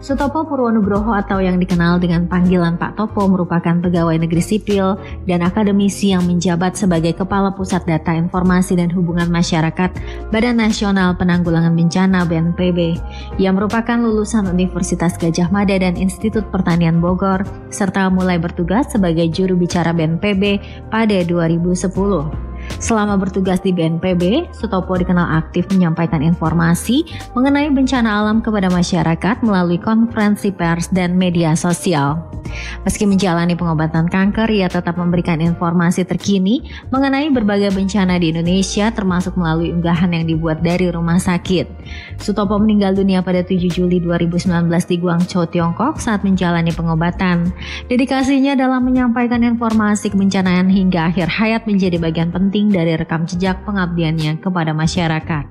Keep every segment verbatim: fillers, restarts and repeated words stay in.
Sutopo Purwonugroho atau yang dikenal dengan panggilan Pak Topo merupakan pegawai negeri sipil dan akademisi yang menjabat sebagai Kepala Pusat Data Informasi dan Hubungan Masyarakat Badan Nasional Penanggulangan Bencana B N P B. Ia merupakan lulusan Universitas Gadjah Mada dan Institut Pertanian Bogor, serta mulai bertugas sebagai juru bicara B N P B pada dua ribu sepuluh. Selama bertugas di B N P B, Sutopo dikenal aktif menyampaikan informasi mengenai bencana alam kepada masyarakat melalui konferensi pers dan media sosial. Meski menjalani pengobatan kanker, ia tetap memberikan informasi terkini mengenai berbagai bencana di Indonesia, termasuk melalui unggahan yang dibuat dari rumah sakit. Sutopo meninggal dunia pada tujuh Juli dua ribu sembilan belas di Guangzhou, Tiongkok saat menjalani pengobatan. Dedikasinya dalam menyampaikan informasi kebencanaan hingga akhir hayat menjadi bagian penting dari rekam jejak pengabdiannya kepada masyarakat.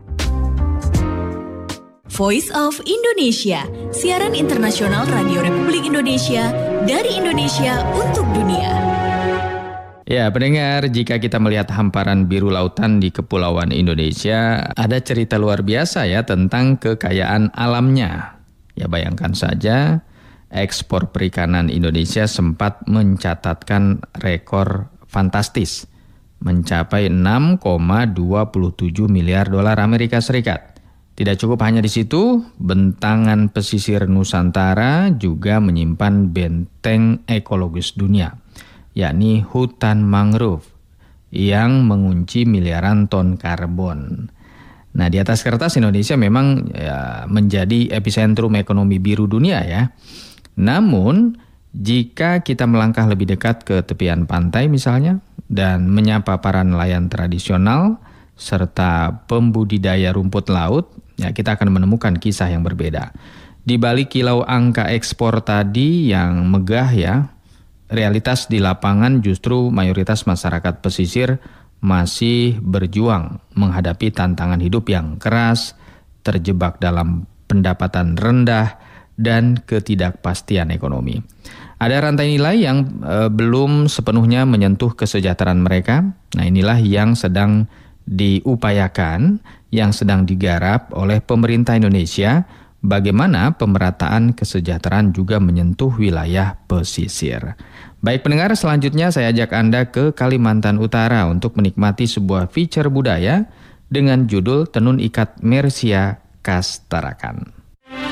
Voice of Indonesia, siaran internasional Radio Republik Indonesia dari Indonesia untuk dunia. Ya, pendengar, jika kita melihat hamparan biru lautan di kepulauan Indonesia, ada cerita luar biasa ya tentang kekayaan alamnya. Ya, bayangkan saja, ekspor perikanan Indonesia sempat mencatatkan rekor fantastis, mencapai enam koma dua tujuh miliar dolar Amerika Serikat. Tidak cukup hanya di situ, bentangan pesisir Nusantara juga menyimpan benteng ekologis dunia, yakni hutan mangrove yang mengunci miliaran ton karbon. Nah, di atas kertas Indonesia memang ya, menjadi epicentrum ekonomi biru dunia ya. Namun, jika kita melangkah lebih dekat ke tepian pantai misalnya, dan menyapa para nelayan tradisional serta pembudidaya rumput laut, ya kita akan menemukan kisah yang berbeda. Di balik kilau angka ekspor tadi yang megah ya, realitas di lapangan justru mayoritas masyarakat pesisir masih berjuang menghadapi tantangan hidup yang keras, terjebak dalam pendapatan rendah, dan ketidakpastian ekonomi. Ada rantai nilai yang e, belum sepenuhnya menyentuh kesejahteraan mereka. Nah, inilah yang sedang diupayakan, yang sedang digarap oleh pemerintah Indonesia, bagaimana pemerataan kesejahteraan juga menyentuh wilayah pesisir. Baik pendengar, selanjutnya saya ajak Anda ke Kalimantan Utara untuk menikmati sebuah feature budaya dengan judul Tenun Ikat Mersia Khas Tarakan.